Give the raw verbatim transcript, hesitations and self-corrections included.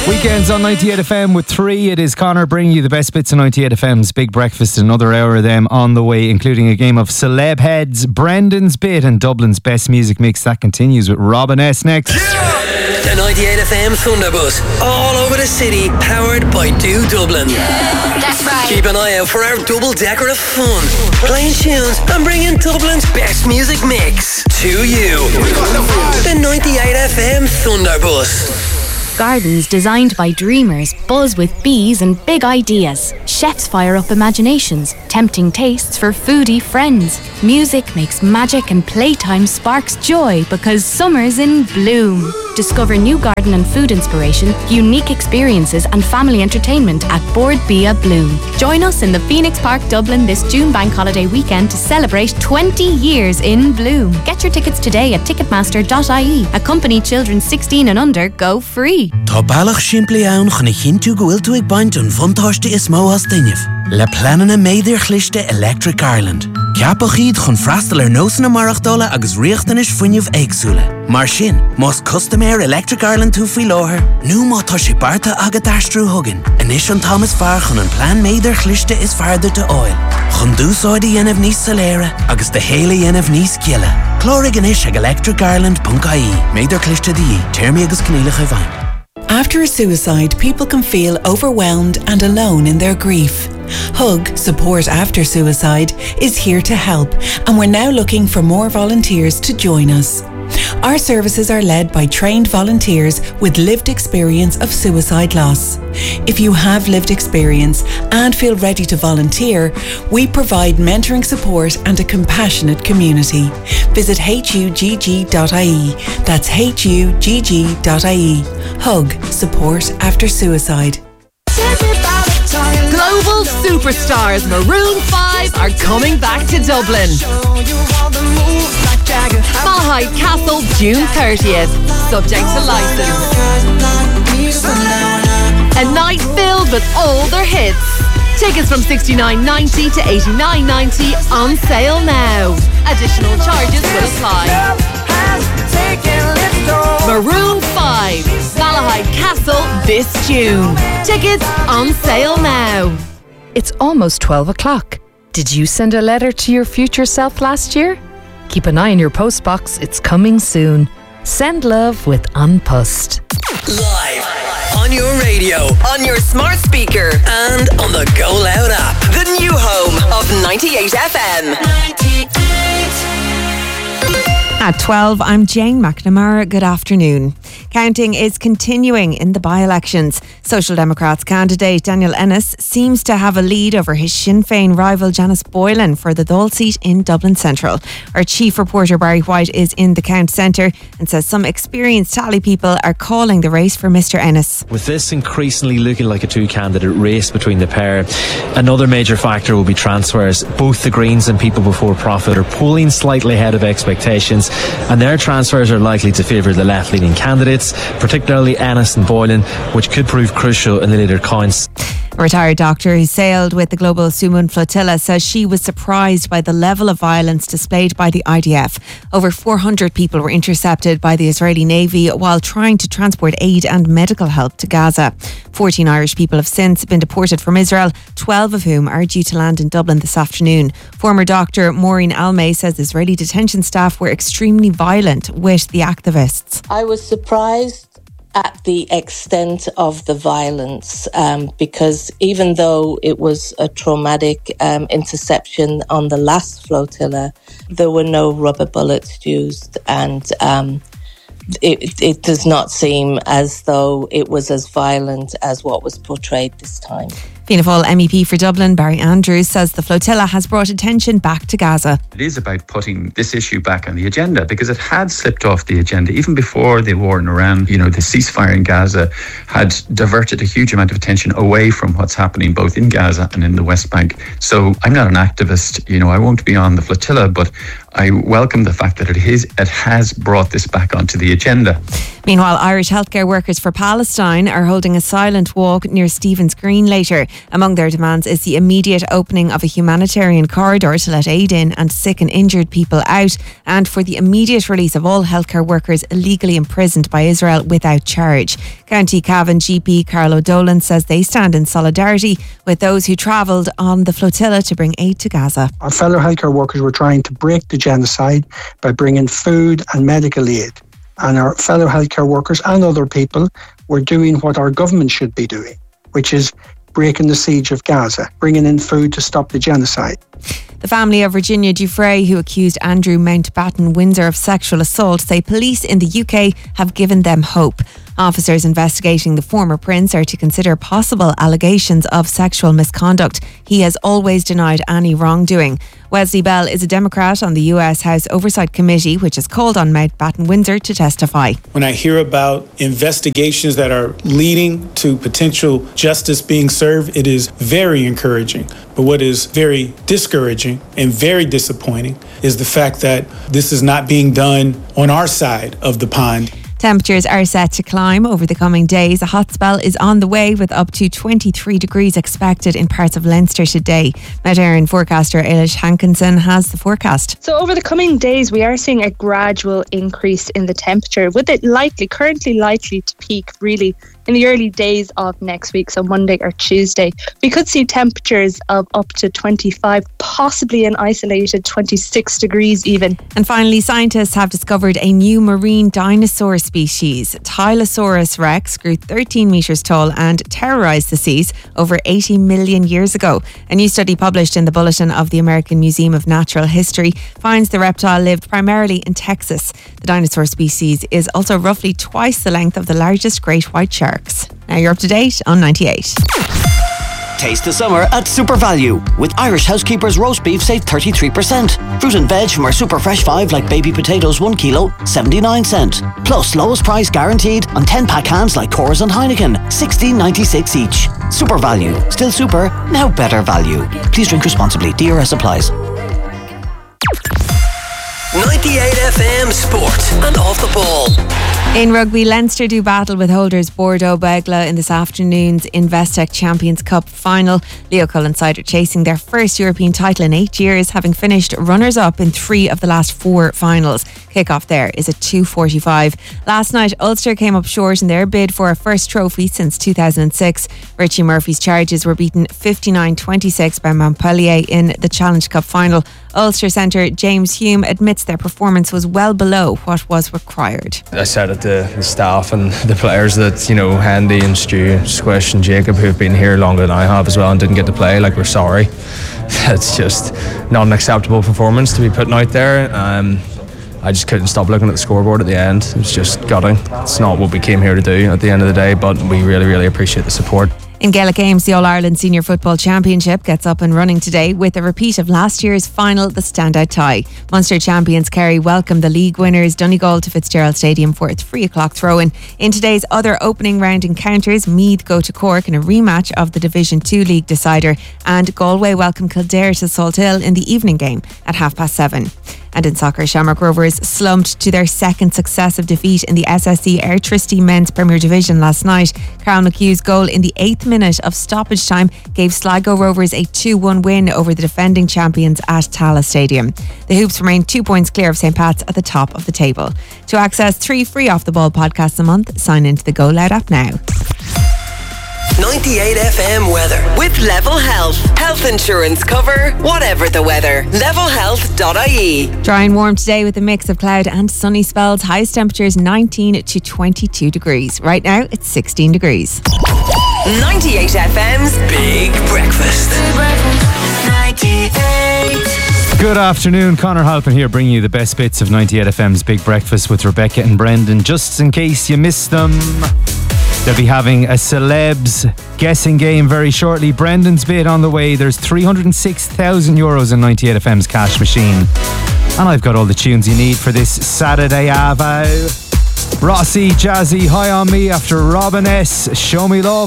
Weekends on ninety-eight F M with three. It is Connor bringing you the best bits of ninety-eight F M's Big Breakfast. Another hour of them on the way, including a game of Celeb Heads, Brendan's Bit and Dublin's Best Music Mix. That continues with Robin S. next. Yeah! The ninety-eight F M Thunderbus, all over the city, powered by Do Dublin. Yeah. That's right. Keep an eye out for our double-decker of fun, playing tunes and bringing Dublin's best music mix to you. The ninety-eight F M Thunderbus. Gardens designed by dreamers buzz with bees and big ideas. Chefs fire up imaginations, tempting tastes for foodie friends. Music makes magic and playtime sparks joy because summer's in bloom. Discover new garden and food inspiration, unique experiences and family entertainment at Board Bia Bloom. Join us in the Phoenix Park, Dublin this June bank holiday weekend to celebrate twenty years in bloom. Get your tickets today at ticketmaster dot I E. Accompany children sixteen and under go free. Tá bailach siimplí ann chuna chinú go bhfuil tú ag baint an bhantáiste is mó as daineh. Le planan na méidir chlichte Electric Ireland. Ceapach iad chun freastal ar nósan na marachtála agus riachtan is fuinneamh éagsúla. Mar sin, más customéir Electric Ireland tú faoi láthair, nó má tá sé barta agad aistrú thugan. Anis an Thomas fear chun an plán méidir chlichte is feardir de oil. Chun dúsáid a dhéanamh níos saléire agus de héile dhéanamh níos ciile. Clórig anis ag electric ireland dot I E. Méidir chlichte di, téirmí agus cnílach a bhain. After a suicide, people can feel overwhelmed and alone in their grief. Hug, Support After Suicide, is here to help, and we're now looking for more volunteers to join us. Our services are led by trained volunteers with lived experience of suicide loss. If you have lived experience and feel ready to volunteer, we provide mentoring support and a compassionate community. Visit H U G G dot I E. That's H U G G dot I E. Hug, Support After Suicide. Global superstars Maroon five are coming back to Dublin. Malahide Castle, June thirtieth. Subject to licence. A night filled with all their hits. Tickets from sixty-nine ninety to eighty-nine ninety on sale now. Additional charges will apply. Maroon five, Malahide Castle this June. Tickets on sale now. It's almost twelve o'clock. Did you send a letter to your future self last year? Keep an eye on your postbox. It's coming soon. Send love with An Post. Live on your radio, on your smart speaker, and on the Go Loud app. The new home of ninety-eight F M. ninety-eight. At twelve, I'm Jane McNamara. Good afternoon. Counting is continuing in the by-elections. Social Democrats candidate Daniel Ennis seems to have a lead over his Sinn Féin rival Janice Boylan for the Dáil seat in Dublin Central. Our chief reporter Barry White is in the count centre and says some experienced tally people are calling the race for Mr Ennis. With this increasingly looking like a two-candidate race between the pair, another major factor will be transfers. Both the Greens and People Before Profit are polling slightly ahead of expectations, and their transfers are likely to favour the left-leaning candidates, particularly Ennis and Boylan, which could prove crucial in the later counts. A retired doctor who sailed with the Global Sumun Flotilla says she was surprised by the level of violence displayed by the I D F. Over four hundred people were intercepted by the Israeli Navy while trying to transport aid and medical help to Gaza. fourteen Irish people have since been deported from Israel, twelve of whom are due to land in Dublin this afternoon. Former doctor Maureen Almay says Israeli detention staff were extremely violent with the activists. I was surprised at the extent of the violence, um, because even though it was a traumatic um, interception on the last flotilla, there were no rubber bullets used, and um, it, it does not seem as though it was as violent as what was portrayed this time. Fianna Fáil M E P for Dublin, Barry Andrews, says the flotilla has brought attention back to Gaza. It is about putting this issue back on the agenda because it had slipped off the agenda even before the war in Iran. You know, the ceasefire in Gaza had diverted a huge amount of attention away from what's happening both in Gaza and in the West Bank. So I'm not an activist, you know, I won't be on the flotilla, but I welcome the fact that it is it has brought this back onto the agenda. Meanwhile, Irish healthcare workers for Palestine are holding a silent walk near Stephen's Green later. Among their demands is the immediate opening of a humanitarian corridor to let aid in and sick and injured people out, and for the immediate release of all healthcare workers illegally imprisoned by Israel without charge. County Cavan G P Carlo Dolan says they stand in solidarity with those who travelled on the flotilla to bring aid to Gaza. Our fellow healthcare workers were trying to break the genocide by bringing food and medical aid. And our fellow healthcare workers and other people were doing what our government should be doing, which is breaking the siege of Gaza, bringing in food to stop the genocide. The family of Virginia Giuffre, who accused Andrew Mountbatten Windsor of sexual assault, say police in the U K have given them hope. Officers investigating the former prince are to consider possible allegations of sexual misconduct. He has always denied any wrongdoing. Wesley Bell is a Democrat on the U S House Oversight Committee, which has called on Mountbatten Windsor to testify. When I hear about investigations that are leading to potential justice being served, it is very encouraging. But what is very discouraging and very disappointing is the fact that this is not being done on our side of the pond. Temperatures are set to climb over the coming days. A hot spell is on the way with up to twenty-three degrees expected in parts of Leinster today. Met Éireann forecaster Eilish Hankinson has the forecast. So over the coming days, we are seeing a gradual increase in the temperature, with it likely, currently likely to peak really in the early days of next week, so Monday or Tuesday. We could see temperatures of up to twenty-five, possibly an isolated twenty-six degrees even. And finally, scientists have discovered a new marine dinosaur species. Tylosaurus rex grew thirteen metres tall and terrorised the seas over eighty million years ago. A new study published in the Bulletin of the American Museum of Natural History finds the reptile lived primarily in Texas. The dinosaur species is also roughly twice the length of the largest great white sharks. Now you're up to date on ninety-eight. Taste the summer at Super Value. With Irish Housekeepers roast beef, save thirty-three percent. Fruit and veg from our Super Fresh five, like baby potatoes one kilo, seventy-nine cent. Plus lowest price guaranteed on ten pack cans like Coors and Heineken, sixteen ninety-six each. Super Value. Still super, now better value. Please drink responsibly. D R S applies. ninety-eight F M Sport and Off the Ball. In rugby, Leinster do battle with holders Bordeaux Begla in this afternoon's Investec Champions Cup final. Leo Cullen-Side are chasing their first European title in eight years, having finished runners-up in three of the last four finals. Kick-off there is at two forty-five. Last night, Ulster came up short in their bid for a first trophy since two thousand six. Richie Murphy's Charges were beaten fifty-nine twenty-six by Montpellier in the Challenge Cup final. Ulster centre James Hume admits their performance was well below what was required. I said it to the staff and the players that, you know, Handy and Stu, Squish and Jacob, who've been here longer than I have as well and didn't get to play, like, we're sorry. It's just not an acceptable performance to be putting out there. Um, I just couldn't stop looking at the scoreboard at the end. It was just gutting. It's not what we came here to do at the end of the day, but we really, really appreciate the support. In Gaelic Games, the All-Ireland Senior Football Championship gets up and running today with a repeat of last year's final, the standout tie. Munster champions Kerry welcome the league winners Donegal to Fitzgerald Stadium for a three o'clock throw-in. In today's other opening round encounters, Meath go to Cork in a rematch of the Division two League decider, and Galway welcome Kildare to Salthill in the evening game at half past seven. And in soccer, Shamrock Rovers slumped to their second successive defeat in the S S C Airtricity Men's Premier Division last night. Carl McHugh's goal in the eighth minute of stoppage time gave Sligo Rovers a two one win over the defending champions at Tallaght Stadium. The Hoops remain two points clear of St Pat's at the top of the table. To access three free Off the Ball podcasts a month, sign into the Go Loud app now. ninety-eight F M weather with Level Health. Health insurance cover, whatever the weather. level health dot I E. Dry and warm today with a mix of cloud and sunny spells. Highest temperatures nineteen to twenty-two degrees. Right now it's sixteen degrees. ninety-eight F M's Big Breakfast. Big Breakfast. ninety-eight. Good afternoon, Conor Halpin here, bringing you the best bits of ninety-eight F M's Big Breakfast with Rebecca and Brendan. Just in case you missed them, they'll be having a celebs guessing game very shortly. Brendan's bid on the way. There's three hundred six thousand euros in ninety-eight F M's cash machine. And I've got all the tunes you need for this Saturday Avo. Rossi, Jazzy, High on Me after Robin S. Show Me Love.